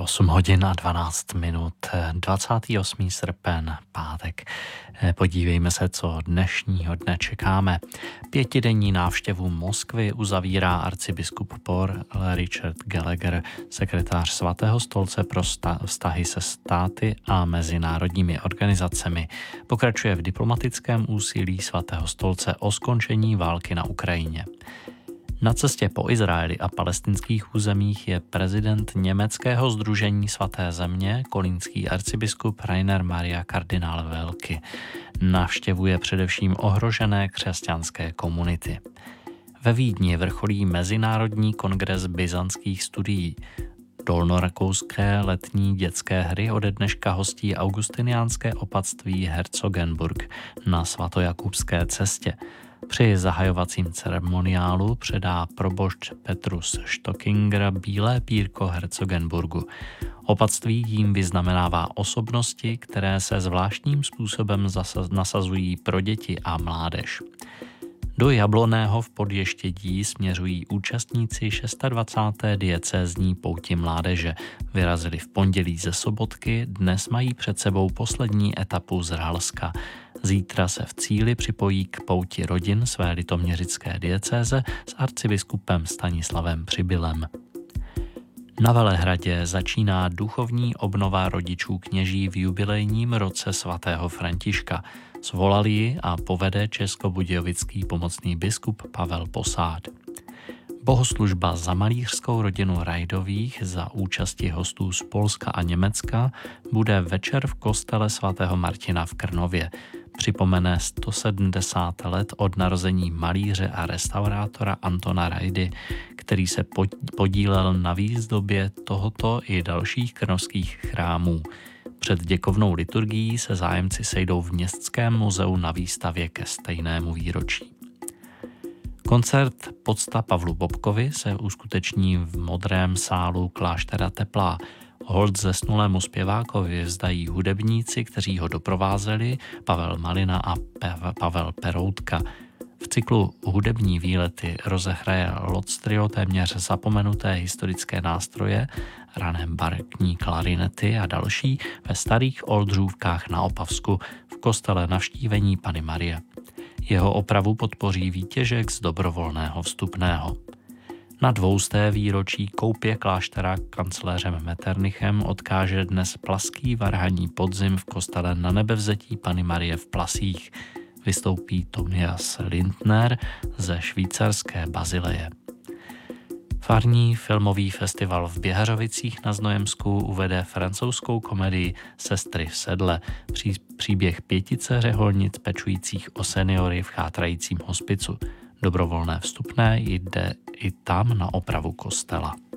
8 hodin a 12 minut, 28. srpen, pátek. Podívejme se, co dnešního dne čekáme. 5denní návštěvu Moskvy uzavírá arcibiskup Paul Richard Gallagher, sekretář Svatého stolce pro vztahy se státy a mezinárodními organizacemi. Pokračuje v diplomatickém úsilí Svatého stolce o skončení války na Ukrajině. Na cestě po Izraeli a palestinských územích je prezident německého sdružení Svaté země, kolínský arcibiskup Rainer Maria kardinál Welky. Navštěvuje především ohrožené křesťanské komunity. Ve Vídni vrcholí Mezinárodní kongres byzantských studií. Dolnorakouské letní dětské hry ode dneška hostí augustiniánské opatství Herzogenburg na svatojakubské cestě. Při zahajovacím ceremoniálu předá probošť Petrus Stockinger bílé pírko Herzogenburgu. Opatství jím vyznamenává osobnosti, které se zvláštním způsobem nasazují pro děti a mládež. Do Jablonného v Podještědí směřují účastníci 26. diecézní pouti mládeže. Vyrazili v pondělí ze Sobotky, dnes mají před sebou poslední etapu z Ralska. Zítra se v cíli připojí k pouti rodin své litoměřické diecéze s arcibiskupem Stanislavem Přibylem. Na Velehradě začíná duchovní obnova rodičů kněží v jubilejním roce svatého Františka. Svolal ji a povede českobudějovický pomocný biskup Pavel Posád. Bohoslužba za malířskou rodinu Rajdových za účasti hostů z Polska a Německa bude večer v kostele svatého Martina v Krnově. Připomene 170 let od narození malíře a restaurátora Antona Rajdy, který se podílel na výzdobě tohoto i dalších krnovských chrámů. Před děkovnou liturgií se zájemci sejdou v Městském muzeu na výstavě ke stejnému výročí. Koncert Pocta Pavlu Bobkovi se uskuteční v modrém sálu kláštera Teplá. Hold zesnulému zpěvákovi vzdají hudebníci, kteří ho doprovázeli, Pavel Malina a Pavel Peroutka. V cyklu Hudební výlety rozehraje Lotz Trio téměř zapomenuté historické nástroje, rané barokní klarinety a další ve starých Oldřůvkách na Opavsku v kostele Navštívení Panny Marie. Jeho opravu podpoří výtěžek z dobrovolného vstupného. Na 200. výročí koupě kláštera kancléřem Metternichem odkáže dnes plaský varhanní podzim v kostele Nanebevzetí Panny Marie v Plasích. Vystoupí Tomias Lindner ze švýcarské Bazileje. Farní filmový festival v Běhařovicích na Znojemsku uvede francouzskou komedii Sestry v sedle, příběh 5 řeholnic pečujících o seniory v chátrajícím hospicu. Dobrovolné vstupné jde i tam na opravu kostela.